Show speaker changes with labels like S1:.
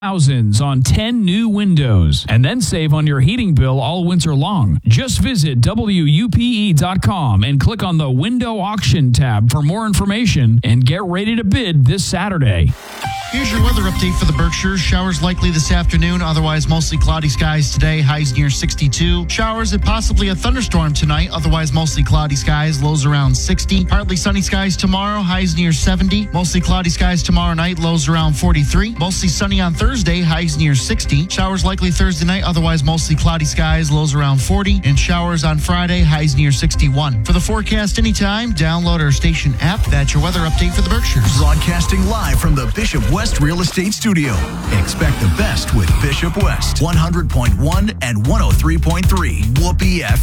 S1: thousands on 10 new windows, and then save on your heating bill all winter long. Just visit WUPE.com and click on the Window Auction tab for more information and get ready to bid this Saturday.
S2: Here's your weather update for the Berkshires. Showers likely this afternoon, otherwise mostly cloudy skies today, highs near 62. Showers and possibly a thunderstorm tonight, otherwise mostly cloudy skies, lows around 60. Partly sunny skies tomorrow, highs near 70. Mostly cloudy skies tomorrow night, lows around 43. Mostly sunny on Thursday, highs near 60. Showers likely Thursday night, otherwise mostly cloudy skies, lows around 40. And showers on Friday, highs near 61. For the forecast anytime, download our station app. That's your weather update for the Berkshires.
S3: Broadcasting live from the Bishop West Real Estate Studio. Expect the best with Bishop West, 100.1 and 103.3 Whoopee FM.